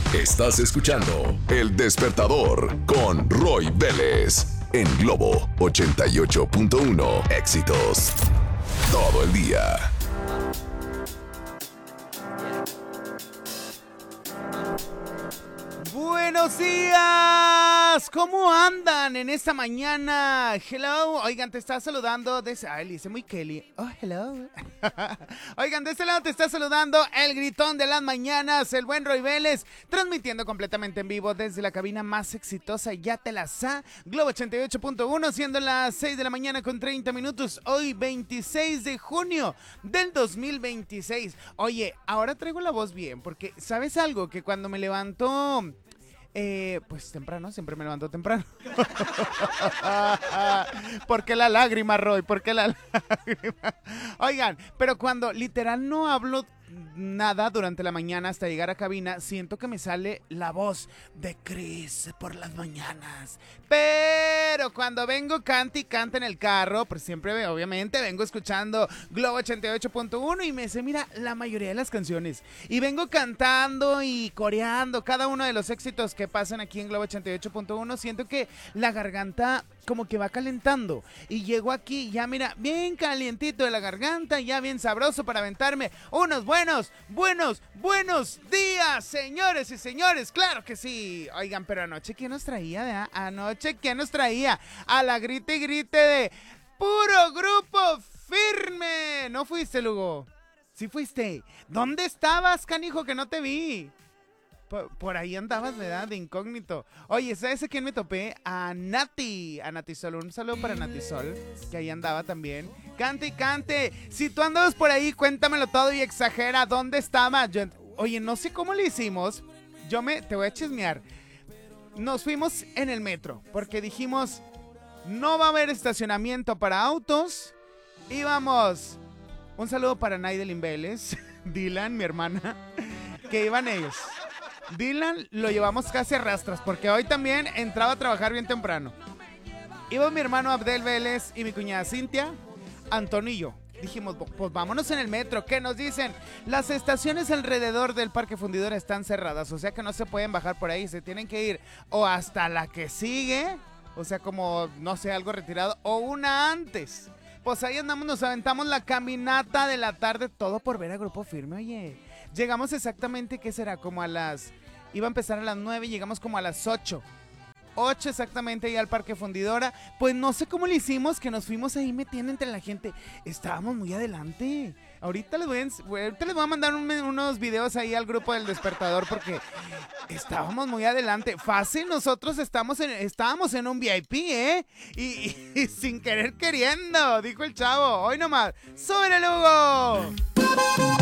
Estás escuchando El Despertador con Roy Vélez en Globo 88.1. Éxitos todo el día. Buenos días, ¿cómo andan en esta mañana? Hello, oigan, te está saludando le dice muy Kelly. Oh, hello. Oigan, de este lado te está saludando el gritón de las mañanas, el buen Roy Vélez, transmitiendo completamente en vivo desde la cabina más exitosa, ya te la sa, Globo 88.1, siendo las 6 de la mañana con 30 minutos, hoy 26 de junio del 2026. Oye, ahora traigo la voz bien, porque ¿sabes algo? Que cuando me levanto... pues temprano, siempre me levanto temprano. ¿Por qué la lágrima, Roy? ¿Por qué la lágrima? Oigan, pero cuando literal no hablo nada durante la mañana hasta llegar a cabina, siento que me sale la voz de Chris por las mañanas. Pero cuando vengo cante y canta en el carro, pues siempre obviamente vengo escuchando Globo 88.1 y me sé, mira, la mayoría de las canciones. Y vengo cantando y coreando cada uno de los éxitos que pasan aquí en Globo 88.1. Siento que la garganta como que va calentando. Y llego aquí ya, mira, bien calientito de la garganta, ya bien sabroso para aventarme unos buenos días, señores y señores. Claro que sí. Oigan, pero anoche, ¿quién nos traía? ¿Verdad? Anoche, ¿quién nos traía? A la grite y grite de puro grupo firme. ¿No fuiste, Lugo? Sí fuiste. ¿Dónde estabas, canijo, que no te vi? Por ahí andabas, ¿verdad? De incógnito. Oye, ¿sabes a quién me topé? A Nati Sol. Un saludo para Nati Sol, que ahí andaba también. Cante y cante. Si tú andabas por ahí, cuéntamelo todo y exagera. ¿Dónde estaba? Oye, no sé cómo le hicimos. Te voy a chismear. Nos fuimos en el metro, porque dijimos, no va a haber estacionamiento para autos. Íbamos. Un saludo para Naidelin Vélez, Dylan, mi hermana, que iban ellos. Dylan lo llevamos casi a rastras porque hoy también entraba a trabajar bien temprano. Iba mi hermano Abdel Vélez y mi cuñada Cintia, Antonio y yo. Dijimos, pues vámonos en el metro. ¿Qué nos dicen? Las estaciones alrededor del Parque Fundidora están cerradas, o sea que no se pueden bajar por ahí, se tienen que ir o hasta la que sigue, o sea como, no sé, algo retirado, o una antes. Pues ahí andamos, nos aventamos la caminata de la tarde, todo por ver a Grupo Firme, oye. Llegamos exactamente, ¿qué será? Como a las... Iba a empezar a las 9, llegamos como a las 8. 8 exactamente ahí al Parque Fundidora. Pues no sé cómo le hicimos, que nos fuimos ahí metiendo entre la gente. Estábamos muy adelante. Ahorita les voy a mandar unos videos ahí al grupo del Despertador porque estábamos muy adelante. Fácil, nosotros estábamos en un VIP, ¿eh? Y sin querer queriendo, dijo el chavo. Hoy nomás. ¡Súbele, Lugo!